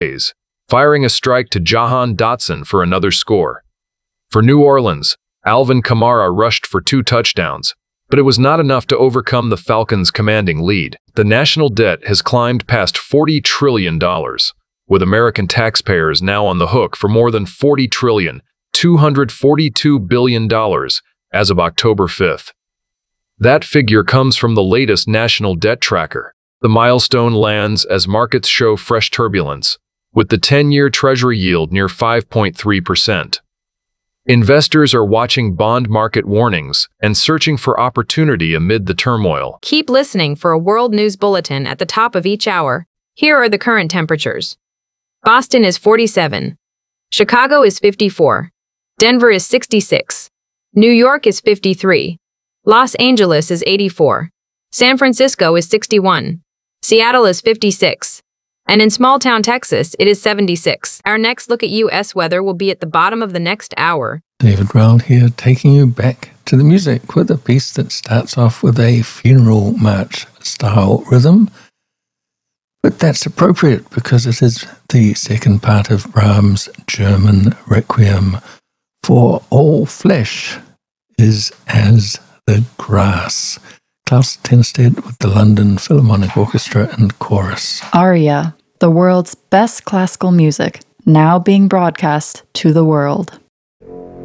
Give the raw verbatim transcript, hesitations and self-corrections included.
days, firing a strike to Jahan Dotson for another score. For New Orleans, Alvin Kamara rushed for two touchdowns, but it was not enough to overcome the Falcons' commanding lead. The national debt has climbed past forty trillion dollars, with American taxpayers now on the hook for more than forty trillion dollars, two hundred forty-two billion dollars as of October fifth. That figure comes from the latest national debt tracker. The milestone lands as markets show fresh turbulence, with the ten-year Treasury yield near five point three percent. Investors are watching bond market warnings and searching for opportunity amid the turmoil. Keep listening for a world news bulletin at the top of each hour. Here are the current temperatures. Boston is forty-seven. Chicago is fifty-four. Denver is sixty-six. New York is fifty-three. Los Angeles is eighty-four. San Francisco is sixty-one. Seattle is fifty-six. And in small-town Texas, it is seventy-six. Our next look at U S weather will be at the bottom of the next hour. David Rowell here, taking you back to the music with a piece that starts off with a funeral march-style rhythm. But that's appropriate because it is the second part of Brahms' German Requiem for All Flesh is as the Grass. Klaus Tenstedt with the London Philharmonic Orchestra and Chorus. Aria, the world's best classical music, now being broadcast to the world.